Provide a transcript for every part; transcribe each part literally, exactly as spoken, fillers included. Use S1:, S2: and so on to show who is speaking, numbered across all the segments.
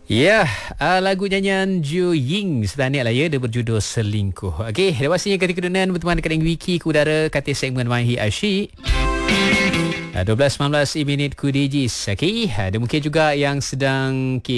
S1: Ya, uh, lagu nyanyian Ju Ying Setaniak lah ya, dia berjudul Selingkuh. Okey, dah pastinya ketika kedudukan berteman dekat Wiki ke udara kata segmen Mahi Asyik. Uh, dua belas sembilan belas minit ku digis. Okey, ada mungkin juga yang sedang ke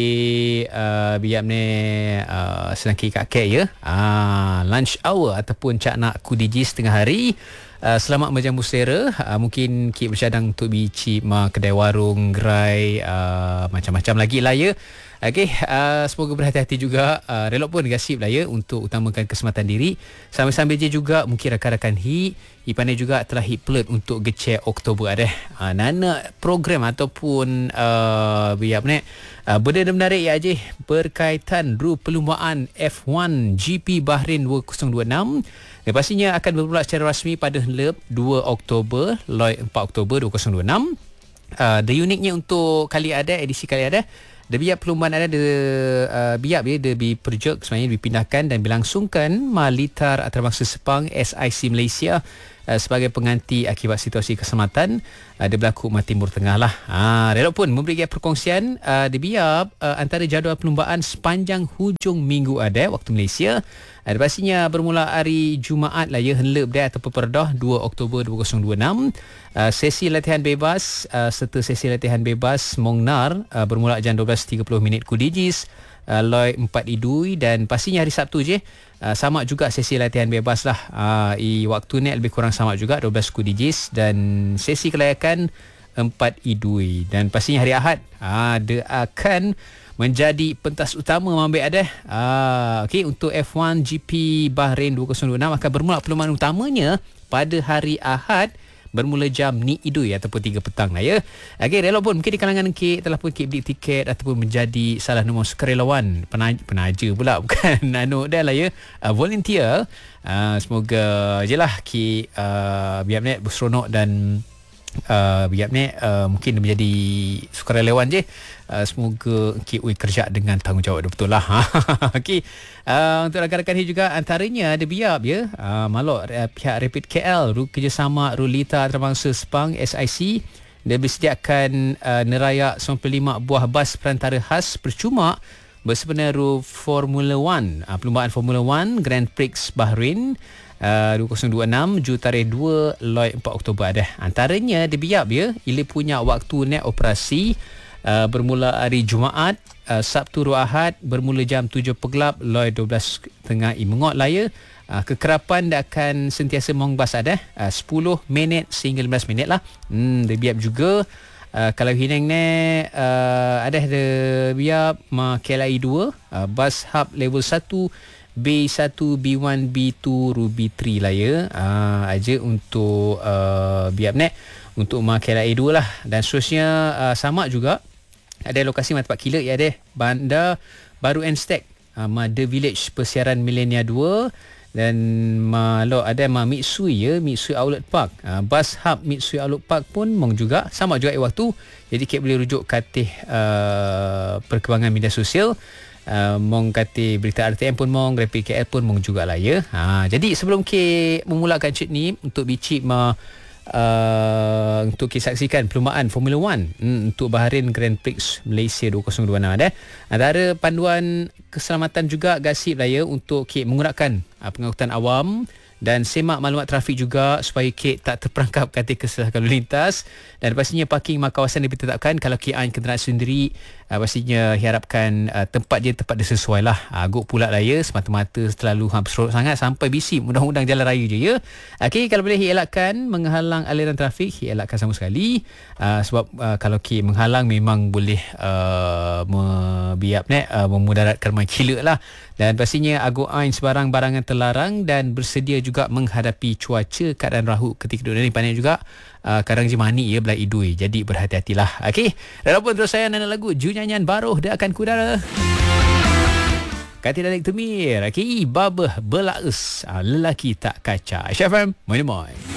S1: uh, biar ni uh, sedang ke kakek ya. Ah, lunch hour ataupun cak nak ku digis tengah hari. Uh, selamat menjamu selera. Uh, mungkin kita bercadang untuk bici ma kedai warung, gerai, uh, macam-macam lagi lah ya. Okey, uh, semoga berhati-hati juga. Uh, relok pun gasip lah ya untuk utamakan keselamatan diri. Sambil-sambil je juga mungkin rakan-rakan Hi Hi pandai juga telah hit plot untuk gecek Oktober ada. Uh, nana program ataupun uh, biar apa ni? Uh, benda menarik ya je berkaitan ru perlumbaan F one G P Bahrain dua ribu dua puluh enam. Dan pastinya akan bermula secara rasmi pada Heleb dua Oktober, Lloyd empat Oktober dua ribu dua puluh enam. Uh, the uniknya untuk kali ada, edisi kali ada, dia biar perlumbaan ada dia uh, biar dia dia diperjuk sebenarnya dipindahkan dan dilangsungkan Malitar Antarabangsa Sepang S I C Malaysia uh, sebagai pengganti akibat situasi keselamatan uh, dia berlaku Mati Timur Tengah lah. Ah, relok pun memberi perkongsian uh, dia biar uh, antara jadual perlumbaan sepanjang hujung minggu ada waktu Malaysia. Uh, pastinya bermula hari Jumaat lah ya, Heleb dia ataupun Perdah dua Oktober dua ribu dua puluh enam. Uh, sesi latihan bebas uh, serta sesi latihan bebas Mongnar uh, bermula jam dua belas tiga puluh minit ku digis uh, Lloyd empat Idui, dan pastinya hari Sabtu je uh, sama juga sesi latihan bebas lah. Uh, i waktu ni lebih kurang sama juga dua belas ku digis dan sesi kelayakan empat Idui, dan pastinya hari Ahad uh, dia akan menjadi pentas utama mambil ada. Uh, okey, untuk F one G P Bahrain dua ribu dua puluh enam akan bermula perlumbaan utamanya pada hari Ahad bermula jam ni idui ataupun tiga petang lah ya. Okey, relok pun mungkin di kalangan K telah pun K beli tiket ataupun menjadi salah nombor sukarelawan penaja, penaja pula bukan anu dah lah ya, uh, volunteer. Uh, semoga je lah K uh, biar ni berseronok dan uh, biar ni uh, mungkin menjadi sukarelawan je. Uh, semoga K U I kerja dengan tanggungjawab betul lah. Okey, uh, untuk rakan-rakan ini juga antaranya ada biar ya uh, malok uh, pihak Rapid K L ru kerjasama Rulita Antarabangsa Sepang S I C dia bersediakan uh, nerayak sembilan puluh lima buah bas perantara khas percuma bersempena ru Formula One, uh, perlumbaan Formula One Grand Prix Bahrain uh, dua ribu dua puluh enam Ju tarikh dua Lloyd empat Oktober ada. Antaranya dia biar ya ia punya waktu net operasi Uh, bermula hari Jumaat, uh, Sabtu, Rabu, Ahad bermula jam tujuh pegelap, Lloyd dua belas tengah i mengot lah ya. Uh, kekerapan dia akan sentiasa mengbas ada uh, sepuluh minit sehingga lima belas minit lah. Hmm, dia biar juga uh, kalau hinang ni uh, ada ada biar ma K L I dua uh, bus hub level satu B satu, B satu, B dua, Ruby tiga lah ya. Uh, aja untuk uh, biar ni untuk ma K L I dua lah, dan seterusnya uh, sama juga ada lokasi tempat kila ya ada Bandar Baru Anstek, uh, ma The Village Persiaran Milenia dua, dan ma lo ada ma Mitsui ya, Mitsui Outlet Park. Uh, bus hub Mitsui Outlet Park pun mong juga sama juga waktu. Jadi kita boleh rujuk katih uh, perkembangan media sosial. Uh, mong kata berita R T M pun mong, Rapid K L pun mong jugalah ya. Ha, jadi sebelum kita memulakan cik ni untuk bicik ma Uh, untuk kita saksikan perlumbaan Formula One hmm, untuk Bahrain Grand Prix Malaysia dua ribu dua puluh enam ada. Antara panduan keselamatan juga gasip lah ya untuk kita menggunakan uh, pengangkutan awam dan semak maklumat trafik juga supaya K tak terperangkap kata kesalahan lalu lintas, dan pastinya parking mak kawasan ditetapkan kalau K I kenderaan sendiri. Uh, pastinya diharapkan uh, tempat dia tempat dia sesuai lah. Agak uh, pula lah ya, semata-mata terlalu berserut sangat sampai bisip undang-undang jalan raya je ya. Okey, kalau boleh elakkan menghalang aliran trafik, elakkan sama sekali. Uh, sebab uh, kalau K menghalang memang boleh uh, membiap ni uh, memudaratkan main kila lah. Dan pastinya agu ain sebarang barangan terlarang dan bersedia juga menghadapi cuaca keadaan rahu ketika duduk ni pandai juga uh, kadang jemani ya belai idui. Jadi berhati-hatilah. Okey. Dan apa terus saya nana lagu Ju nyanyian baru dia akan kudara. Kati Danik Tumir. Okey, babah belaus uh, lelaki tak kaca. Aisyah F M, main-main.